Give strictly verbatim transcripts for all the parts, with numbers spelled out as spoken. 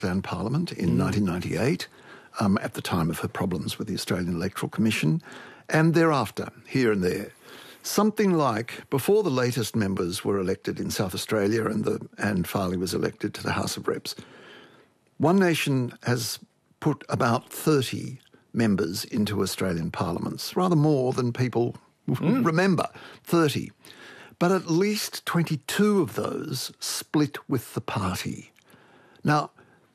and Parliament in mm. nineteen ninety-eight, um, at the time of her problems with the Australian Electoral Commission, and thereafter, here and there. Something like, before the latest members were elected in South Australia and, the, and Farley was elected to the House of Reps, One Nation has put about thirty members into Australian parliaments, rather more than people mm. remember, thirty. But at least twenty-two of those split with the party. Now,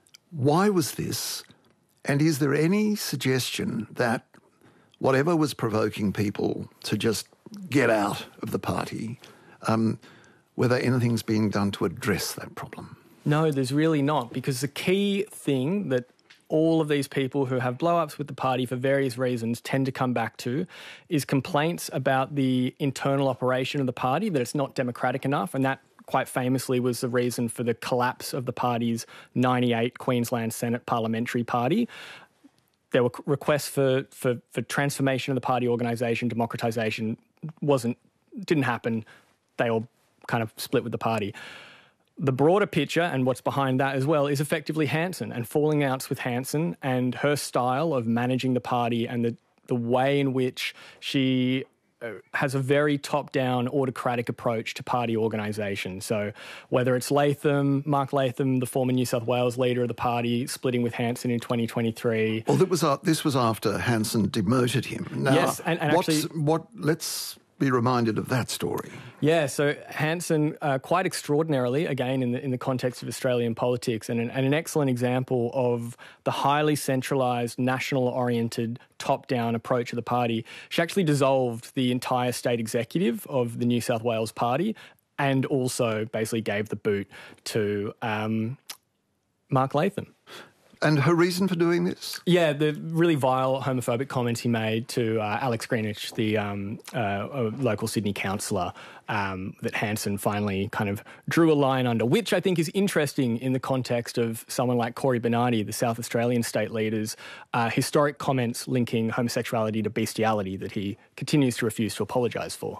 why was this? And is there any suggestion that whatever was provoking people to just get out of the party, um, whether anything's being done to address that problem? No, there's really not, because the key thing that all of these people who have blow-ups with the party for various reasons tend to come back to is complaints about the internal operation of the party, that it's not democratic enough, and that quite famously was the reason for the collapse of the party's ninety-eight Queensland Senate Parliamentary Party. There were requests for, for, for transformation of the party organisation, democratisation, wasn't, didn't happen. They all kind of split with the party. The broader picture, and what's behind that as well, is effectively Hanson and falling outs with Hanson and her style of managing the party and the, the way in which she has a very top-down autocratic approach to party organisation. So whether it's Latham, Mark Latham, the former New South Wales leader of the party, splitting with Hanson in twenty twenty-three. Well, that was, uh, this was after Hanson demoted him. Now, yes, and, and what's, actually... What, let's be reminded of that story. Yeah, so Hanson, uh, quite extraordinarily, again, in the, in the context of Australian politics, and an, and an excellent example of the highly centralised, national-oriented, top-down approach of the party. She actually dissolved the entire state executive of the New South Wales Party and also basically gave the boot to um, Mark Latham. And her reason for doing this? Yeah, the really vile homophobic comments he made to uh, Alex Greenwich, the um, uh, local Sydney councillor, um, that Hanson finally kind of drew a line under, which I think is interesting in the context of someone like Cory Bernardi, the South Australian state leader's uh, historic comments linking homosexuality to bestiality that he continues to refuse to apologise for.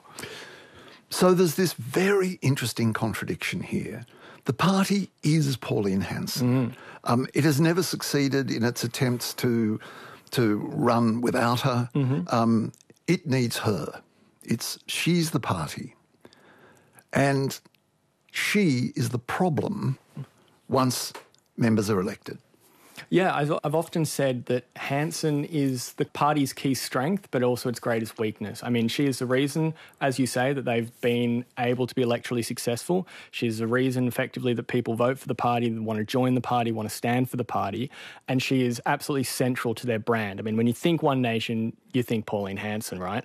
So there's this very interesting contradiction here. The party is Pauline Hanson. Mm. Um, it has never succeeded in its attempts to to run without her. Mm-hmm. Um, it needs her. It's she's the party, and she is the problem once members are elected. Yeah, I've, I've often said that Hanson is the party's key strength, but also its greatest weakness. I mean, she is the reason, as you say, that they've been able to be electorally successful. She's the reason, effectively, that people vote for the party, that want to join the party, want to stand for the party, and she is absolutely central to their brand. I mean, when you think One Nation, you think Pauline Hanson, right?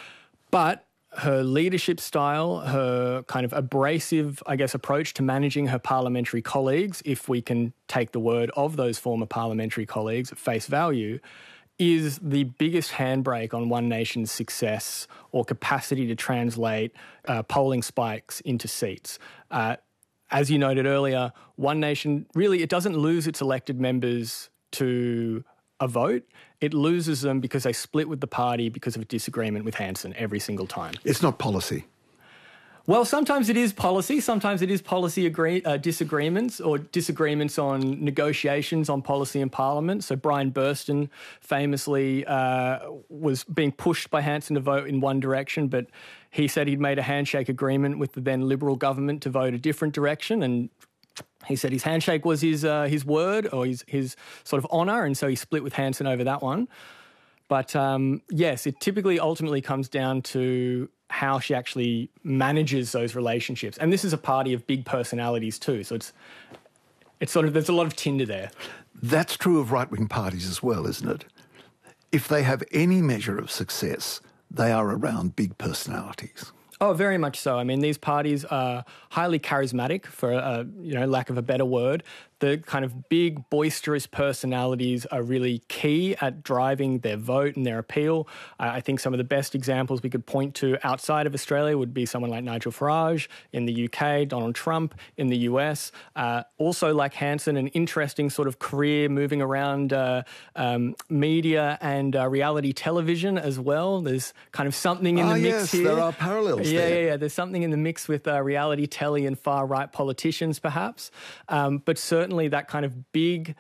But her leadership style, her kind of abrasive, I guess, approach to managing her parliamentary colleagues, if we can take the word of those former parliamentary colleagues at face value, is the biggest handbrake on One Nation's success or capacity to translate uh, polling spikes into seats. Uh, as you noted earlier, One Nation, really, it doesn't lose its elected members to a vote. It loses them because they split with the party because of a disagreement with Hanson every single time. It's not policy. Well, sometimes it is policy. Sometimes it is policy agree- uh, disagreements or disagreements on negotiations on policy in Parliament. So Brian Burston famously uh, was being pushed by Hanson to vote in one direction, but he said he'd made a handshake agreement with the then Liberal government to vote a different direction, and he said his handshake was his uh, his word or his, his sort of honour, and so he split with Hanson over that one. But um, yes, it typically ultimately comes down to how she actually manages those relationships. And this is a party of big personalities too, so it's it's sort of there's a lot of tinder there. That's true of right-wing parties as well, isn't it? If they have any measure of success, they are around big personalities. Oh, very much so. I mean, these parties are highly charismatic, for a, you know, lack of a better word. The kind of big, boisterous personalities are really key at driving their vote and their appeal. Uh, I think some of the best examples we could point to outside of Australia would be someone like Nigel Farage in the U K, Donald Trump in the U S. Uh, also, like Hanson, an interesting sort of career moving around uh, um, media and uh, reality television as well. There's kind of something in ah, the mix yes, here. There are parallels yeah, there. Yeah, yeah. There's something in the mix with uh, reality telly and far-right politicians, perhaps. Um, but certainly certainly that kind of big